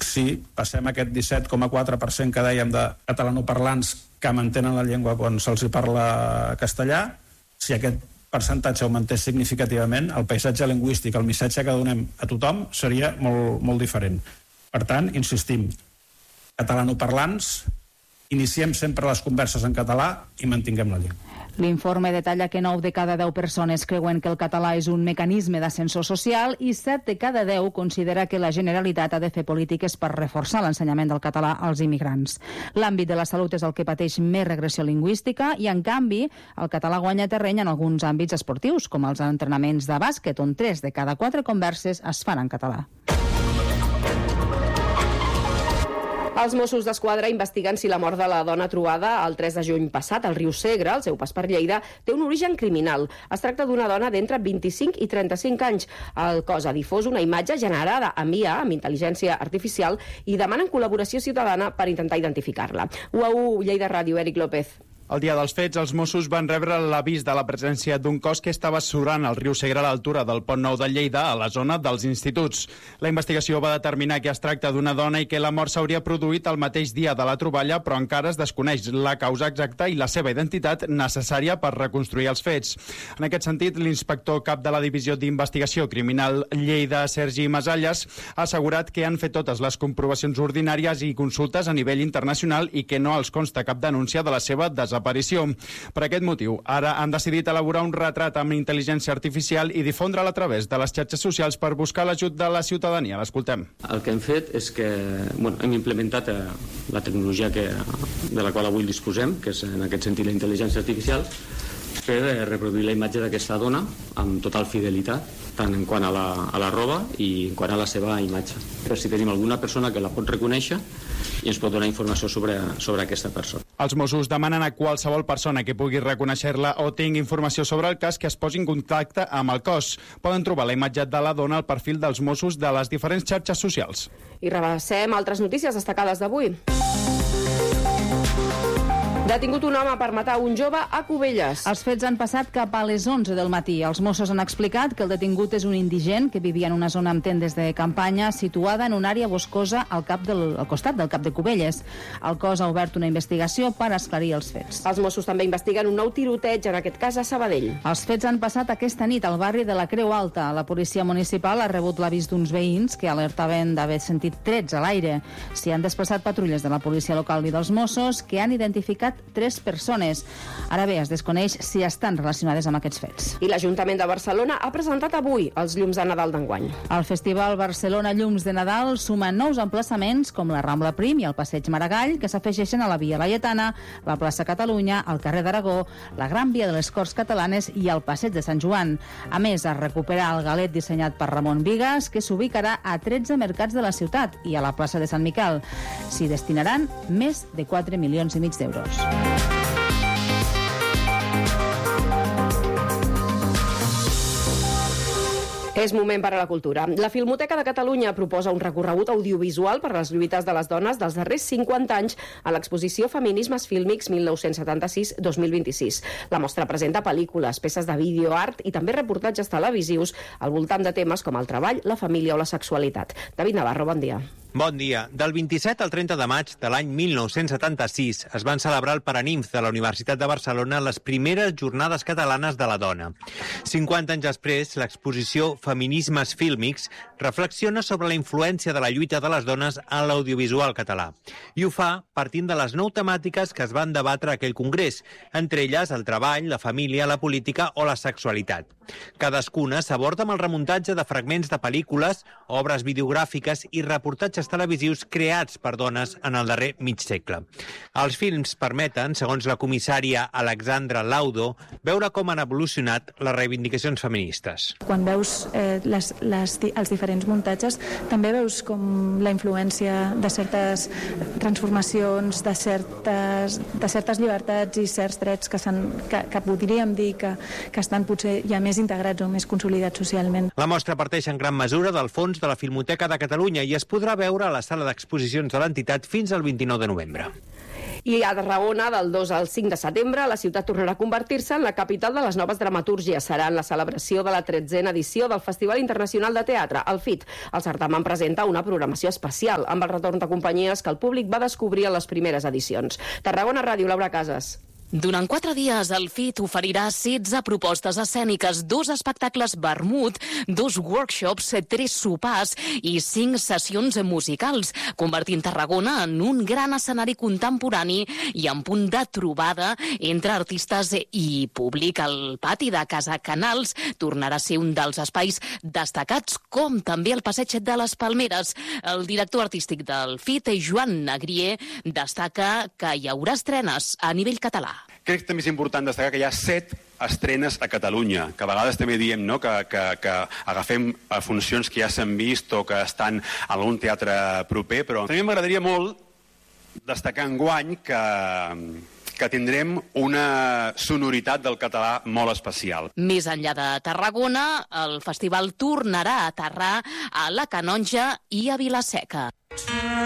si passem aquest 17,4% que dèiem de catalanoparlants que mantenen la llengua quan se'ls hi parla castellà, si aquest percentatge augmentés significativament, el paisatge lingüístic, el missatge que donem a tothom seria molt, molt diferent. Per tant, insistim, catalanoparlants, iniciem sempre les converses en català i mantinguem la llengua. L'informe detalla que 9 de cada 10 persones creuen que el català és un mecanisme d'ascensor social i 7 de cada 10 considera que la Generalitat ha de fer polítiques per reforçar l'ensenyament del català als immigrants. L'àmbit de la salut és el que pateix més regressió lingüística i, en canvi, el català guanya terreny en alguns àmbits esportius, com els entrenaments de bàsquet, on 3 de cada 4 converses es fan en català. Els Mossos d'Esquadra investiguen si la mort de la dona trobada el 3 de juny passat al riu Segre, al seu pas per Lleida, té un origen criminal. Es tracta d'una dona d'entre 25 i 35 anys. El cos ha difós una imatge generada amb IA, amb intel·ligència artificial, i demanen col·laboració ciutadana per intentar identificar-la. UAU, Lleida Ràdio, Eric López. El dia dels fets, els Mossos van rebre l'avís de la presència d'un cos que estava surant al riu Segre a l'altura del Pont Nou de Lleida, a la zona dels instituts. La investigació va determinar que es tracta d'una dona i que la mort s'hauria produït el mateix dia de la troballa, però encara es desconeix la causa exacta i la seva identitat necessària per reconstruir els fets. En aquest sentit, l'inspector cap de la Divisió d'Investigació Criminal Lleida, Sergi Masalles, ha assegurat que han fet totes les comprovacions ordinàries i consultes a nivell internacional i que no els consta cap denúncia de la seva desaparició. Per aquest motiu, ara han decidit elaborar un retrat amb intel·ligència artificial i difondre'l a través de les xarxes socials per buscar l'ajut de la ciutadania. L'escoltem. El que hem fet és que hem implementat la tecnologia de la qual avui disposem, que és en aquest sentit la intel·ligència artificial, per reproduir la imatge d'aquesta dona amb total fidelitat, tant en quant a la roba i en quant a la seva imatge. Per si tenim alguna persona que la pot reconèixer i ens pot donar informació sobre aquesta persona. Els Mossos demanen a qualsevol persona que pugui reconèixer-la o tingui informació sobre el cas que es posi en contacte amb el cos. Poden trobar la imatge de la dona al perfil dels Mossos de les diferents xarxes socials. I repassem altres notícies destacades d'avui. Detingut un home per matar un jove a Cubelles. Els fets han passat cap a les 11 del matí. Els Mossos han explicat que el detingut és un indigent que vivia en una zona amb tendes de campanya situada en una àrea boscosa al costat del cap de Cubelles. El cos ha obert una investigació per esclarir els fets. Els Mossos també investiguen un nou tiroteig, en aquest cas a Sabadell. Els fets han passat aquesta nit al barri de la Creu Alta. La policia municipal ha rebut l'avís d'uns veïns que alertaven d'haver sentit trets a l'aire. S'hi han desplaçat patrulles de la policia local i dels Mossos que han identificat 3 persones. Ara bé, es desconeix si estan relacionades amb aquests fets. I l'Ajuntament de Barcelona ha presentat avui els llums de Nadal d'enguany. El Festival Barcelona Llums de Nadal suma nous emplaçaments com la Rambla Prim i el Passeig Maragall, que s'afegeixen a la Via Laietana, la Plaça Catalunya, el carrer d'Aragó, la Gran Via de les Corts Catalanes i el Passeig de Sant Joan. A més, es recupera el galet dissenyat per Ramon Vigas, que s'ubicarà a 13 mercats de la ciutat i a la plaça de Sant Miquel. S'hi destinaran més de 4,5 milions d'euros. És moment per a la cultura. La Filmoteca de Catalunya proposa un recorregut audiovisual per les lluites de les dones dels darrers 50 anys a l'exposició Feminismes Fílmics 1976-2026. La mostra presenta pel·lícules, peces de vídeo, art i també reportatges televisius al voltant de temes com el treball, la família o la sexualitat. David Navarro, bon dia. Bon dia. Del 27 al 30 de maig de l'any 1976 es van celebrar al Paraninf de la Universitat de Barcelona les primeres jornades catalanes de la dona. 50 anys després, l'exposició Feminismes Fílmics reflexiona sobre la influència de la lluita de les dones en l'audiovisual català. I ho fa partint de les 9 temàtiques que es van debatre a aquell congrés, entre elles el treball, la família, la política o la sexualitat. Cadascuna s'aborda amb el remuntatge de fragments de pel·lícules, obres videogràfiques i reportatges televisius creats per dones en el darrer mig segle. Els films permeten, segons la comissària Alexandra Laudo, veure com han evolucionat les reivindicacions feministes. Quan veus els diferents muntatges, també veus com la influència de certes transformacions, de certes llibertats i certs drets que podríem dir que estan potser ja més integrats o més consolidats socialment. La mostra parteix en gran mesura del fons de la Filmoteca de Catalunya i es podrà veure a la sala d'exposicions de l'entitat fins al 29 de novembre. I a Tarragona, del 2 al 5 de setembre, la ciutat tornarà a convertir-se en la capital de les noves dramatúrgies. Serà en la celebració de la 13a edició del Festival Internacional de Teatre, el FIT. El certamen presenta una programació especial, amb el retorn de companyies que el públic va descobrir a les primeres edicions. Tarragona Ràdio, Laura Casas. Durant 4 dies, el FIT oferirà 16 propostes escèniques, 2 espectacles vermut, 2 workshops, 3 sopars i 5 sessions musicals, convertint Tarragona en un gran escenari contemporani i en punt de trobada entre artistes i públic. El pati de Casa Canals tornarà a ser un dels espais destacats, com també el passeig de les Palmeres. El director artístic del FIT, Joan Negrier, destaca que hi haurà estrenes a nivell català. Crec que també és important destacar que hi ha 7 estrenes a Catalunya, que a vegades també diem que agafem funcions que ja s'han vist o que estan a algun teatre proper, però també m'agradaria molt destacar enguany que tindrem una sonoritat del català molt especial. Més enllà de Tarragona, el festival tornarà a aterrar a la Canonja i a Vila-seca.